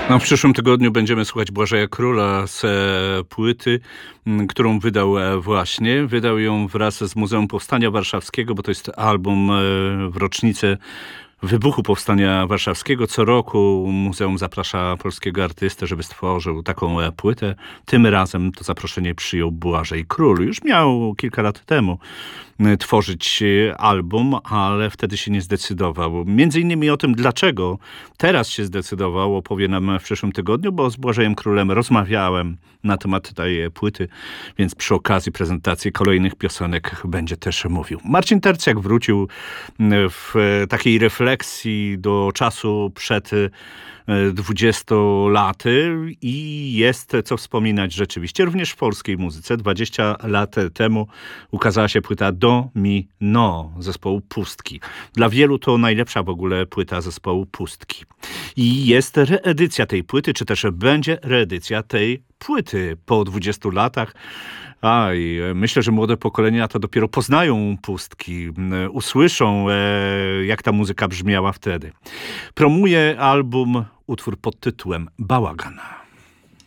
No, w przyszłym tygodniu będziemy słuchać Błażeja Króla z płyty, którą wydał właśnie. Wydał ją wraz z Muzeum Powstania Warszawskiego, bo to jest album w rocznicę wybuchu Powstania Warszawskiego. Co roku muzeum zaprasza polskiego artystę, żeby stworzył taką płytę. Tym razem to zaproszenie przyjął Błażej Król. Już miał kilka lat temu tworzyć album, ale wtedy się nie zdecydował. Między innymi o tym, dlaczego teraz się zdecydował, opowie nam w przyszłym tygodniu, bo z Błażejem Królem rozmawiałem na temat tej płyty, więc przy okazji prezentacji kolejnych piosenek będzie też mówił. Marcin Tercjak wrócił w takiej refleksji do czasu przed 20 laty i jest co wspominać rzeczywiście. Również w polskiej muzyce 20 lat temu ukazała się płyta Do Mi No zespołu Pustki. Dla wielu to najlepsza w ogóle płyta zespołu Pustki. I jest reedycja tej płyty, czy też będzie reedycja tej płyty po 20 latach. I myślę, że młode pokolenia to dopiero poznają Pustki, usłyszą, jak ta muzyka brzmiała wtedy. Promuje album utwór pod tytułem Bałagan.